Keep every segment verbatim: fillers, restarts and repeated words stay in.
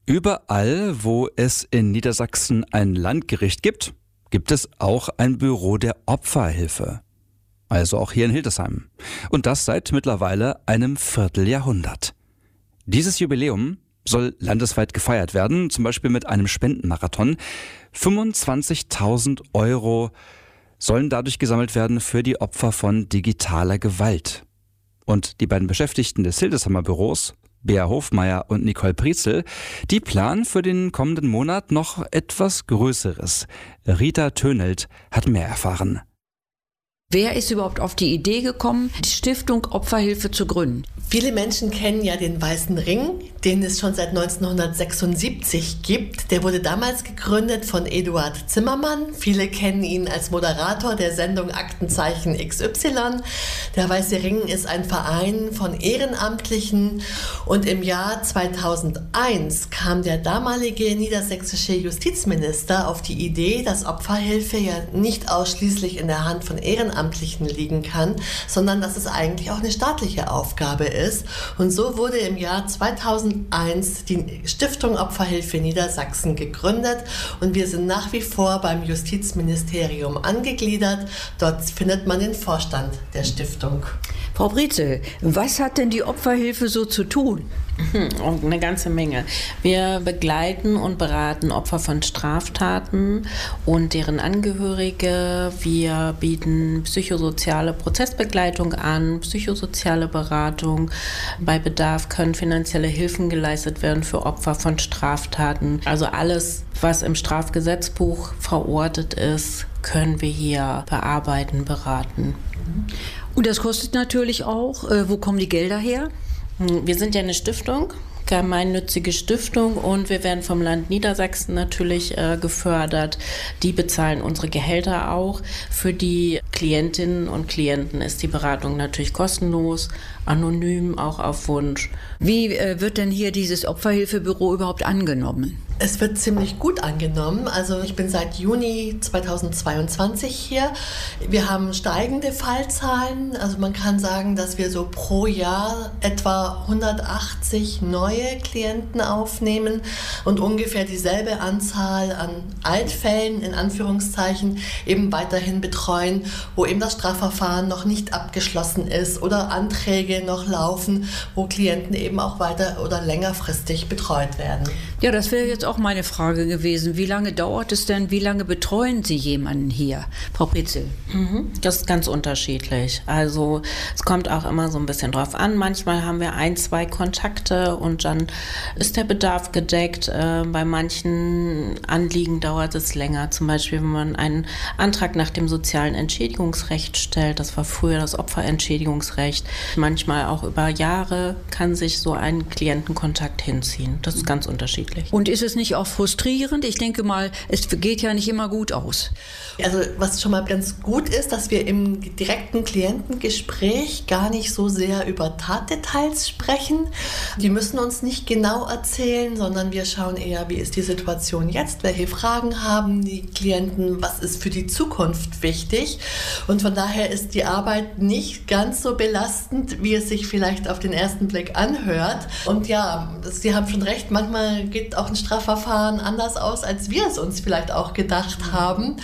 Überall, wo es in Niedersachsen ein Landgericht gibt, gibt es auch ein Büro der Opferhilfe. Also auch hier in Hildesheim. Und das seit mittlerweile einem Vierteljahrhundert. Dieses Jubiläum soll landesweit gefeiert werden, zum Beispiel mit einem Spendenmarathon. fünfundzwanzigtausend Euro sollen dadurch gesammelt werden für die Opfer von digitaler Gewalt. Und die beiden Beschäftigten des Hildesheimer Büros, Bea Hofmeier und Nicole Prietzel, die planen für den kommenden Monat noch etwas Größeres. Rita Tönelt hat mehr erfahren. Wer ist überhaupt auf die Idee gekommen, die Stiftung Opferhilfe zu gründen? Viele Menschen kennen ja den Weißen Ring, den es schon seit neunzehnhundertsechsundsiebzig gibt. Der wurde damals gegründet von Eduard Zimmermann. Viele kennen ihn als Moderator der Sendung Aktenzeichen X Y. Der Weiße Ring ist ein Verein von Ehrenamtlichen. Und im Jahr zweitausendeins kam der damalige niedersächsische Justizminister auf die Idee, dass Opferhilfe ja nicht ausschließlich in der Hand von Ehrenamtlichen liegen kann, sondern dass es eigentlich auch eine staatliche Aufgabe ist. Und so wurde im Jahr zweitausendeins die Stiftung Opferhilfe Niedersachsen gegründet und wir sind nach wie vor beim Justizministerium angegliedert. Dort findet man den Vorstand der Stiftung. Frau Prietzel, was hat denn die Opferhilfe so zu tun? Eine ganze Menge. Wir begleiten und beraten Opfer von Straftaten und deren Angehörige. Wir bieten psychosoziale Prozessbegleitung an, psychosoziale Beratung. Bei Bedarf können finanzielle Hilfen geleistet werden für Opfer von Straftaten. Also alles, was im Strafgesetzbuch verortet ist, können wir hier bearbeiten, beraten. Und das kostet natürlich auch. Äh, wo kommen die Gelder her? Wir sind ja eine Stiftung, gemeinnützige Stiftung, und wir werden vom Land Niedersachsen natürlich äh, gefördert. Die bezahlen unsere Gehälter auch. Für die Klientinnen und Klienten ist die Beratung natürlich kostenlos, anonym, auch auf Wunsch. Wie äh, wird denn hier dieses Opferhilfebüro überhaupt angenommen? Es wird ziemlich gut angenommen. Also ich bin seit Juni zweitausendzweiundzwanzig hier. Wir haben steigende Fallzahlen. Also man kann sagen, dass wir so pro Jahr etwa hundertachtzig neue Klienten aufnehmen und ungefähr dieselbe Anzahl an Altfällen, in Anführungszeichen, eben weiterhin betreuen, wo eben das Strafverfahren noch nicht abgeschlossen ist oder Anträge noch laufen, wo Klienten eben auch weiter oder längerfristig betreut werden. Ja, das wäre jetzt auch meine Frage gewesen. Wie lange dauert es denn? Wie lange betreuen Sie jemanden hier, Frau Prietzel? Mhm, das ist ganz unterschiedlich. Also es kommt auch immer so ein bisschen drauf an. Manchmal haben wir ein, zwei Kontakte und dann ist der Bedarf gedeckt. Äh, bei manchen Anliegen dauert es länger. Zum Beispiel, wenn man einen Antrag nach dem sozialen Entschädigungsrecht stellt. Das war früher das Opferentschädigungsrecht. Manchmal auch über Jahre kann sich so ein Klientenkontakt hinziehen. Das ist ganz unterschiedlich. Und ist es nicht auch frustrierend? Ich denke mal, es geht ja nicht immer gut aus. Also was schon mal ganz gut ist, dass wir im direkten Klientengespräch gar nicht so sehr über Tatdetails sprechen. Die müssen uns nicht genau erzählen, sondern wir schauen eher, wie ist die Situation jetzt, welche Fragen haben die Klienten, was ist für die Zukunft wichtig. Und von daher ist die Arbeit nicht ganz so belastend, wie es sich vielleicht auf den ersten Blick anhört. Und ja, Sie haben schon recht, manchmal geht auch ein Strafverfahren anders aus, als wir es uns vielleicht auch gedacht haben.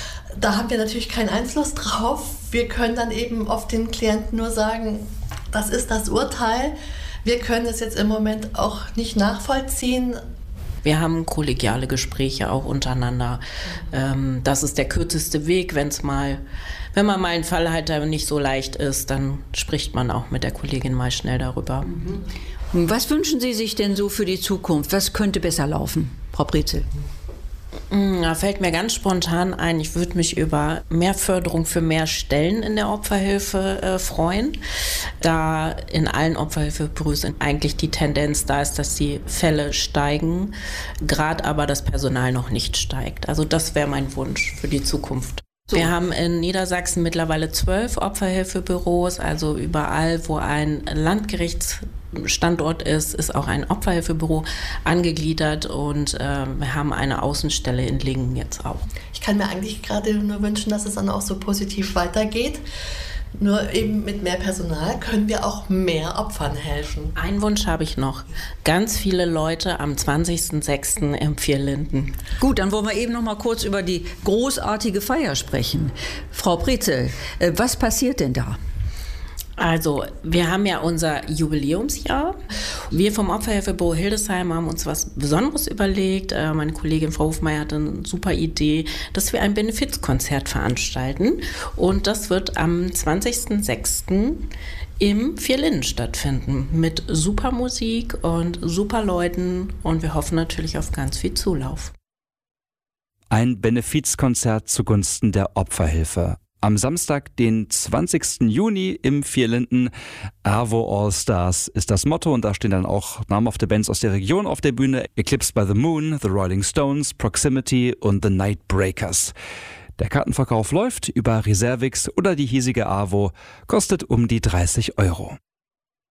Da haben wir natürlich keinen Einfluss drauf. Wir können dann eben oft den Klienten nur sagen, das ist das Urteil. Wir können es jetzt im Moment auch nicht nachvollziehen. Wir haben kollegiale Gespräche auch untereinander. Das ist der kürzeste Weg, wenn es mal, wenn man mal einen Fall hat, der nicht so leicht ist, dann spricht man auch mit der Kollegin mal schnell darüber. Was wünschen Sie sich denn so für die Zukunft? Was könnte besser laufen, Frau Prietzel? Da fällt mir ganz spontan ein, ich würde mich über mehr Förderung für mehr Stellen in der Opferhilfe äh, freuen, da in allen Opferhilfebüros eigentlich die Tendenz da ist, dass die Fälle steigen, gerade aber das Personal noch nicht steigt. Also das wäre mein Wunsch für die Zukunft. So. Wir haben in Niedersachsen mittlerweile zwölf Opferhilfebüros, also überall, wo ein Landgerichtsstandort ist, ist auch ein Opferhilfebüro angegliedert und äh, wir haben eine Außenstelle in Lingen jetzt auch. Ich kann mir eigentlich gerade nur wünschen, dass es dann auch so positiv weitergeht. Nur eben mit mehr Personal können wir auch mehr Opfern helfen. Einen Wunsch habe ich noch. Ganz viele Leute am zwanzigsten sechsten im Vierlinden. Gut, dann wollen wir eben noch mal kurz über die großartige Feier sprechen. Frau Prezel, was passiert denn da? Also, wir haben ja unser Jubiläumsjahr. Wir vom Opferhilfebüro Hildesheim haben uns was Besonderes überlegt. Meine Kollegin Frau Hofmeier hatte eine super Idee, dass wir ein Benefizkonzert veranstalten. Und das wird am zwanzigsten sechsten im Vierlinden stattfinden. Mit super Musik und super Leuten. Und wir hoffen natürlich auf ganz viel Zulauf. Ein Benefizkonzert zugunsten der Opferhilfe. Am Samstag, den zwanzigsten Juni im Vierlinden. AWO All Stars ist das Motto und da stehen dann auch namhafte Bands aus der Region auf der Bühne. Eclipsed by the Moon, The Rolling Stones, Proximity und The Nightbreakers. Der Kartenverkauf läuft über Reservix oder die hiesige AWO, kostet um die dreißig Euro.